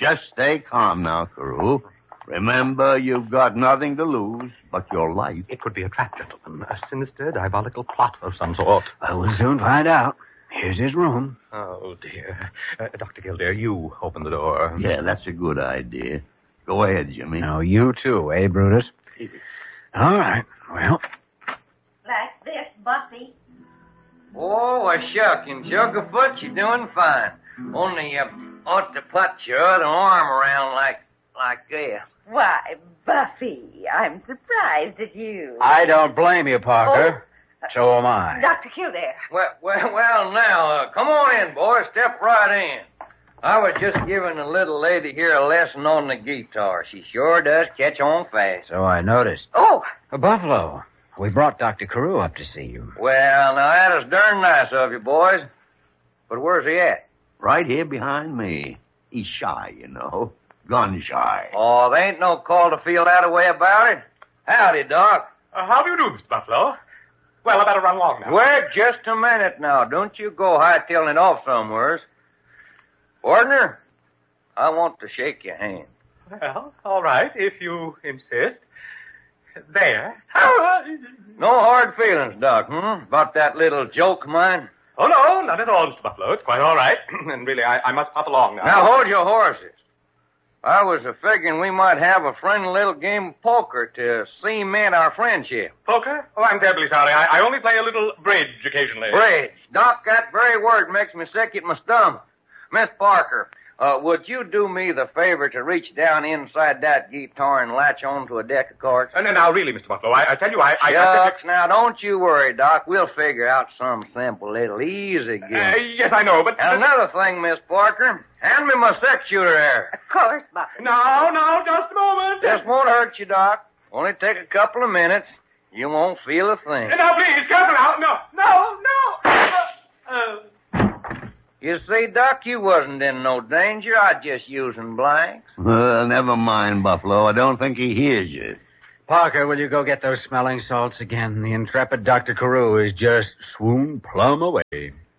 Just stay calm now, Carew. Remember, you've got nothing to lose but your life. It could be a trap, gentlemen. A sinister, diabolical plot of some sort. We'll soon find out. Here's his room. Oh, dear. Dr. Kildare, you open the door. Yeah, that's a good idea. Go ahead, Jimmy. No, you too, eh, Brutus? All right. Well. Like this, Buffy. Oh, a shucking, Sugarfoot, you're doing fine. Only you ought to put your other arm around like this. Why, Buffy, I'm surprised at you. I don't blame you, Parker. So am I. Dr. Kildare. Well, now, come on in, boys. Step right in. I was just giving the little lady here a lesson on the guitar. She sure does catch on fast. So I noticed. Oh! Buffalo, we brought Dr. Carew up to see you. Well, now, that is darn nice of you, boys. But where's he at? Right here behind me. He's shy, you know. Gun shy. Oh, there ain't no call to feel that way about it. Howdy, Doc. How do you do, Mr. Buffalo? Well, I better run along now. Wait just a minute now. Don't you go hightailing it off somewheres. Ordner, I want to shake your hand. Well, all right, if you insist. There. No hard feelings, Doc, about that little joke of mine? Oh, no, not at all, Mr. Buffalo. It's quite all right. And really, I must pop along now. Now, hold your horses. I was figuring we might have a friendly little game of poker to cement our friendship. Poker? Oh, I'm terribly sorry. I only play a little bridge occasionally. Bridge? Doc, that very word makes me sick at my stomach. Miss Parker, would you do me the favor to reach down inside that guitar and latch on to a deck of cards? Now, really, Mr. Buffalo, I tell you, Shucks, now, don't you worry, Doc. We'll figure out some simple little easy game. Yes, I know, but... And another thing, Miss Parker, hand me my six shooter there. Of course, Buffy. No, just a moment. This won't hurt you, Doc. Only take a couple of minutes. You won't feel a thing. Now, please, careful now. No. You see, Doc, you wasn't in no danger. I just using blanks. Never mind, Buffalo. I don't think he hears you. Parker, will you go get those smelling salts again? The intrepid Dr. Carew is just swooned plumb away.